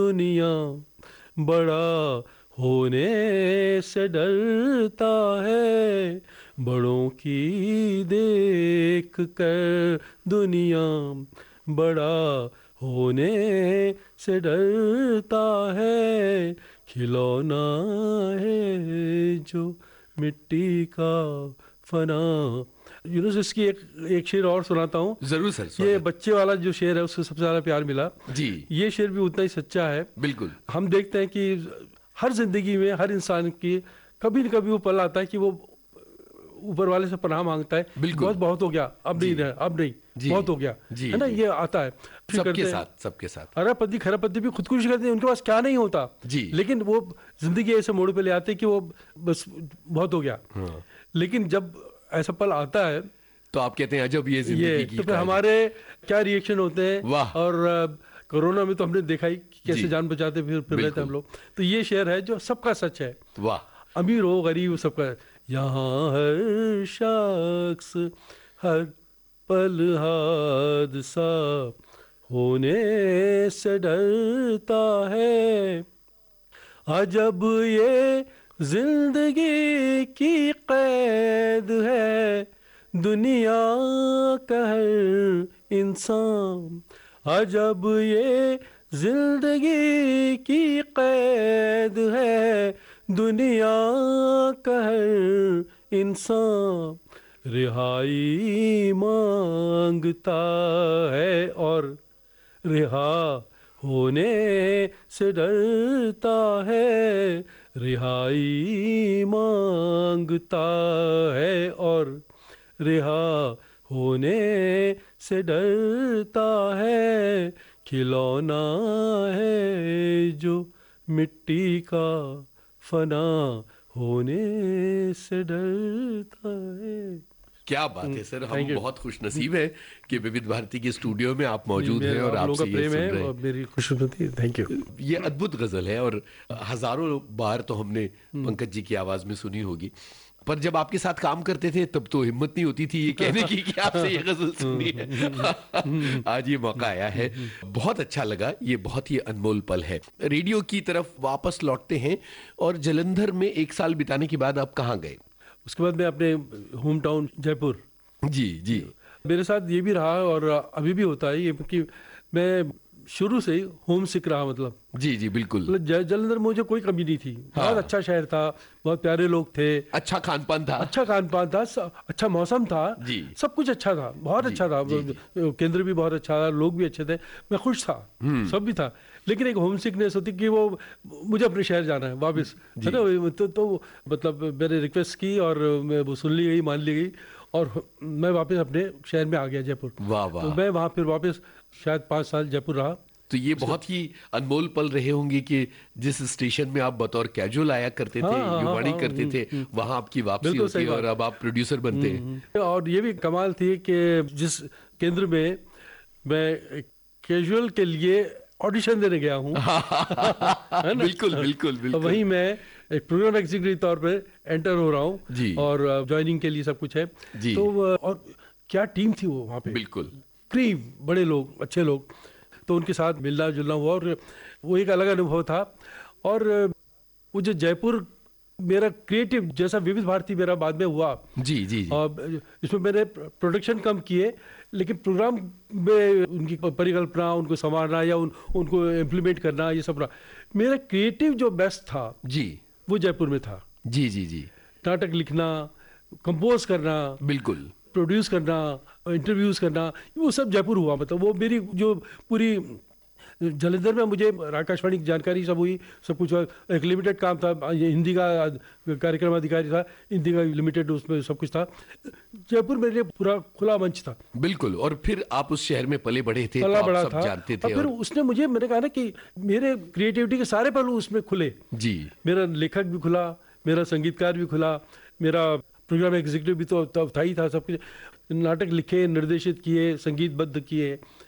दुनिया बड़ा होने से डरता है, बड़ों की देख कर दुनिया बड़ा होने से डरता है, खिलौना है जो मिट्टी का फना। यूनुस, इसकी एक शेर और सुनाता हूँ। जरूर सर। ये बच्चे वाला जो शेर है उसको सबसे ज़्यादा प्यार मिला जी। ये शेर भी उतना ही सच्चा है। बिल्कुल। हम देखते हैं कि हर जिंदगी में हर इंसान की कभी न कभी वो पल आता है कि वो ऊपर वाले से पनाह मांगता है। बहुत हो गया, अब नहीं बहुत हो गया, है ना। ये आता है सबके साथ। अरबपति खरबपति भी खुदकुशी करते हैं, उनके पास क्या नहीं होता जी, लेकिन वो जिंदगी ऐसे मोड़ पे ले आते हैं कि वो बस बहुत हो गया। लेकिन जब ऐसा पल आता है तो आप कहते हैं अजब ये जिंदगी की। तो फिर हमारे क्या रिएक्शन होते हैं। वाह। और कोरोना में तो हमने देखा ही कैसे जान बचाते फिर रहे थे हम लोग। तो ये शेर है जो सबका सच है। वाह। अमीर हो गरीब सबका, यहाँ हर शख्स हर पल हादसा होने से डरता है, अजब ये जिंदगी की कैद है, दुनिया का हर इंसान, अजब ये जिंदगी की कैद है, दुनिया का हर इंसान रिहाई मांगता है और रिहा होने से डरता है, रिहाई मांगता है और रिहा होने से डरता है, खिलौना है जो मिट्टी का फना होने से डरता है। क्या बात है सर, हम बहुत खुश नसीब है कि विविध भारती के स्टूडियो में आप मौजूद हैं और आपसे ये सुन रहे हैं। मेरी खुशनसीबी, थैंक यू। ये अद्भुत गजल है और हजारों बार तो हमने पंकज जी की आवाज में सुनी होगी, पर जब आपके साथ काम करते थे तब तो हिम्मत नहीं होती थी ये कहने की कि आपसे ये गजल सुननी है। आज ये मौका आया है, बहुत अच्छा लगा। ये बहुत ही अनमोल पल है। रेडियो की तरफ वापस लौटते हैं और जालंधर में 1 साल बिताने के बाद आप कहाँ गए? उसके बाद मैं अपने होम टाउन जयपुर। जी। मेरे साथ ये भी रहा और अभी भी होता है ये कि मैं शुरू से ही होम सिक रहा। मतलब जी बिल्कुल। जालंधर में मुझे कोई कमी नहीं थी। बहुत अच्छा शहर था, बहुत प्यारे लोग थे, अच्छा खान पान था, अच्छा मौसम था जी, सब कुछ अच्छा था, बहुत अच्छा था। केंद्र भी बहुत अच्छा था, लोग भी अच्छे थे, मैं खुश था, सब भी था। लेकिन एक होम सिकनेस होती कि वो मुझे अपने शहर जाना है वापस, है ना। तो मतलब मैंने रिक्वेस्ट की और मैं वो सुन ली गई, मान ली गई और मैं वापस अपने शहर में आ गया, जयपुर। वाह वाह। तो मैं वहाँ फिर वापस शायद 5 साल जयपुर रहा। तो ये बहुत ही अनमोल पल रहे होंगे कि जिस स्टेशन में आप बतौर कैजुअल आया करते थे, युवाणी करते थे, वहां आपकी वापसी होती है और अब आप प्रोड्यूसर बनते हैं। और ये भी कमाल थी कि जिस केंद्र में मैं कैजुअल के लिए ऑडिशन देने गया हूँ बिल्कुल। वहीं मैं एक प्रोग्राम एग्जीक्यूटिव तौर पे एंटर हो रहा हूँ और ज्वाइनिंग के लिए सब कुछ है जी। तो और क्या टीम थी वो वहाँ पे, बिल्कुल बड़े लोग, अच्छे लोग। तो उनके साथ मिलना जुलना हुआ और वो एक अलग अनुभव था। और वो जो जयपुर मेरा क्रिएटिव जैसा विविध भारती मेरा बाद में हुआ जी। और इसमें मैंने प्रोडक्शन कम किए, लेकिन प्रोग्राम में उनकी परिकल्पना, उनको संवारना या उनको इम्प्लीमेंट करना, ये सब मेरा क्रिएटिव जो बेस्ट था जी, वो जयपुर में था। जी। नाटक लिखना, कंपोज करना, बिल्कुल प्रोड्यूस करना, इंटरव्यूज करना, वो सब जयपुर हुआ। मतलब वो मेरी जो पूरी जालंधर में मुझे आकाशवाणी की जानकारी सब हुई, सब कुछ। एक लिमिटेड काम था, हिंदी का कार्यक्रम अधिकारी था, हिंदी का लिमिटेड, उसमें सब कुछ था। जयपुर मेरे लिए पूरा खुला मंच था। बिल्कुल। और फिर आप उस शहर में पले बढ़े थे, पला बड़ा था, जानते थे। और फिर उसने मुझे, मैंने कहा ना कि मेरे क्रिएटिविटी के सारे पहलू उसमें खुले जी। मेरा लेखक भी खुला, मेरा संगीतकार भी खुला, मेरा प्रोग्राम एग्जीक्यूटिव भी तो था ही था, सब कुछ। नाटक लिखे, निर्देशित किए, संगीतबद्ध किए,